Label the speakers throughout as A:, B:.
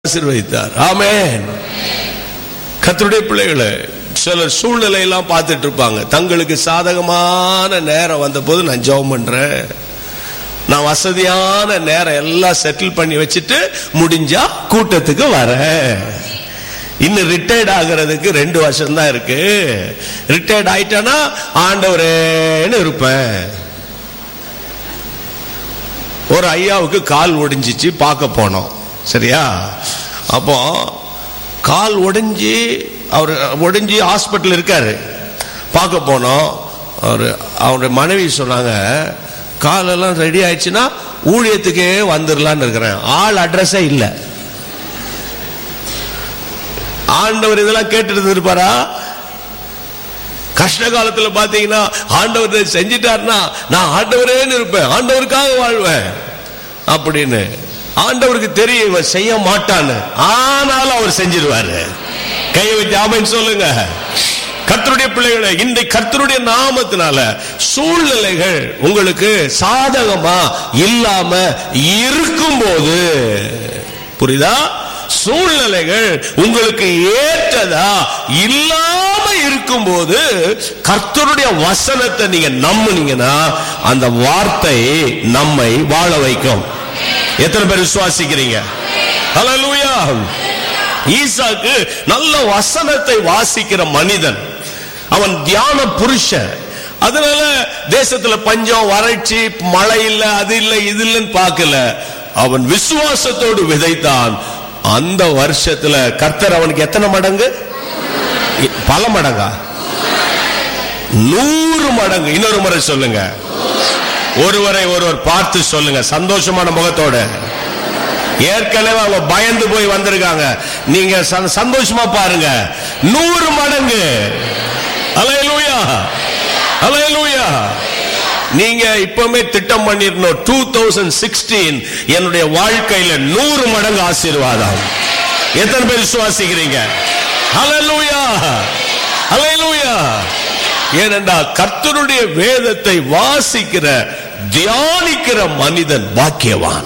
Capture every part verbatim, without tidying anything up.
A: ஆசீர்வதித்தார். ஆமென். கர்த்தருடைய பிள்ளைகளே, சிலர் சூழ்நிலை எல்லாம் பார்த்துட்டு இருப்பாங்க. தங்களுக்கு சாதகமான நேரம் வந்த போது நான் ஜெபம் பண்றேன், நான் வசதியான நேரம் எல்லாம் செட்டில் பண்ணி வச்சுட்டு முடிஞ்சா கூட்டத்துக்கு வரேன். இன்னும் ரிட்டையர்ட் ஆகிறதுக்கு ரெண்டு வருஷம் தான் இருக்கு. ரிட்டையர்ட் ஆயிட்டானா ஆண்டவரேன்னு இருப்பேன். ஒரு ஐயாவுக்கு கால் ஒடிஞ்சிச்சு, பார்க்க போனோம். சரியா? அப்போ கால் ஒடிஞ்சி அவர் ஒடிஞ்சி ஹாஸ்பிட்டல் இருக்காரு, பார்க்க போனோம். அவர் அவருடைய மனைவி சொன்னாங்க, காலெல்லாம் ரெடி ஆயிடுச்சுன்னா ஊழியத்துக்கே வந்துடலான்னு இருக்கிறேன். ஆள் அட்ரஸே இல்லை. ஆண்டவர் இதெல்லாம் கேட்டு இருப்பாரா? கஷ்ட காலத்துல பாத்தீங்கன்னா ஆண்டவர் செஞ்சிட்டாருன்னா நான் ஆண்டவரேன்னு இருப்பேன், ஆண்டவருக்காக வாழ்வேன் அப்படின்னு. ஆண்டவருக்கு தெரியும் இவன் செய்ய மாட்டான்னு, ஆனாலும் அவர் செஞ்சிருவாரு. கையை வச்சு ஆமென் சொல்லுங்க. கர்த்தருடைய பிள்ளைகளை, இந்த கர்த்தருடைய நாமத்தினால சூழ்நிலைகள் உங்களுக்கு சாதகமா இல்லாம இருக்கும்போது, புரியுதா? சூழ்நிலைகள் உங்களுக்கு ஏற்றதா இல்லாம இருக்கும்போது கர்த்தருடைய வசனத்தை நீங்க நம்புனீங்கன்னா அந்த வார்த்தை நம்மை வாழ வைக்கும். எத்தனை பேர் விசுவாசிக்கிறீங்க? ஹல்லேலூயா. ஈசாக்கு நல்ல வசனத்தை வாசிக்கிற மனிதன், அவன் தியான புருஷன். அதனால தேசத்துல பஞ்சம், வறட்சி, மழை இல்ல, அது இல்ல, இது இல்லன்னு பார்க்கல. அவன் விசுவாசத்தோடு விதைத்தான். அந்த வருஷத்துல கர்த்தர் அவனுக்கு எத்தனை மடங்கு? பல மடங்கா? நூறு மடங்கு. இன்னொரு முறை சொல்லுங்க. ஒருவரை ஒருவர் பார்த்து சொல்லுங்க சந்தோஷமான முகத்தோட. ஏற்கனவே அவங்க பயந்து போய் வந்திருக்காங்க, நீங்க சந்தோஷமா பாருங்க. நூறு மடங்கு. அல்லேலூயா, அல்லேலூயா. நீங்க இப்பவுமே திட்டம் பண்ணிருந்தோம், டூ தௌசண்ட் சிக்ஸ்டீன் என்னுடைய வாழ்க்கையில நூறு மடங்கு ஆசீர்வாதம். எத்தனை பேர் விசுவாசிக்கிறீங்க? ஹல்லேலூயா, ஹல்லேலூயா. ஏனென்றால் கர்த்தருடைய வேதத்தை வாசிக்கிற தியானிக்கிற மனிதன் பாக்கியவான்,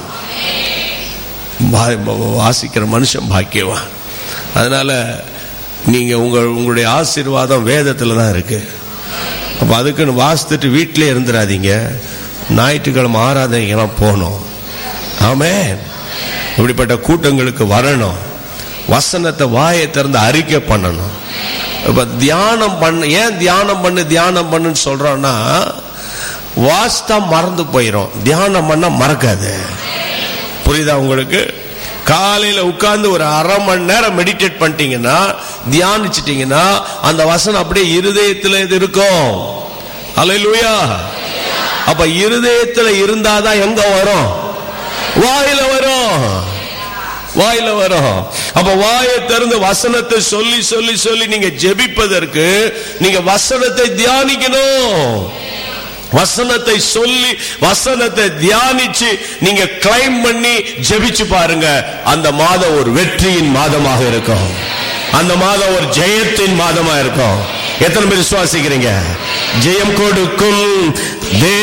A: வாசிக்கிற மனுஷன் பாக்கியவான். அதனால நீங்க உங்க உங்களுடைய ஆசீர்வாதம் வேதத்துல தான் இருக்கு. அப்ப அதுக்குன்னு வாசித்துட்டு வீட்டிலே இருந்துடாதீங்க. ஞாயிற்றுக்கிழமை ஆராதனைக்கெல்லாம் போகணும். ஆமென். இப்படிப்பட்ட கூட்டங்களுக்கு வரணும். வசனத்தை வாயை திறந்து அறிக்கை பண்ணணும். இப்ப தியானம் பண்ண, ஏன் தியானம் பண்ணு தியானம் பண்ணுன்னு சொல்றோம்னா, வாஸ்தா மறந்து போயிடும், தியானம் பண்ண மறக்காது. புரியுதா உங்களுக்கு? காலையில உட்கார்ந்து ஒரு அரை மணி நேரம் மெடிடேட் பண்ணிட்டீங்கன்னா, தியானிச்சிட்டீங்கன்னா அந்த வசனம் அப்படியே இருதயத்துல இருக்கும். அல்லேலூயா. அப்ப இருதயத்துல இருந்தாதான் எங்க வரும்? வாயில வரும், வாயில வரும். அப்ப வாயை திறந்து வசனத்தை சொல்லி சொல்லி சொல்லி நீங்க ஜெபிப்பதற்கு நீங்க வசனத்தை தியானிக்கணும். வசனத்தை சொல்லி வசனத்தை தியானிச்சு நீங்க கிளைம் பண்ணி ஜெபிச்சு பாருங்க. அந்த மாதம் ஒரு வெற்றியின் மாதமாக இருக்கும். அந்த மாதம் ஒரு ஜெயத்தின் மாதமா இருக்கும். எத்தனை பேர் விசுவாசிக்கிறீங்க? ஜெயம் கொடுக்கும்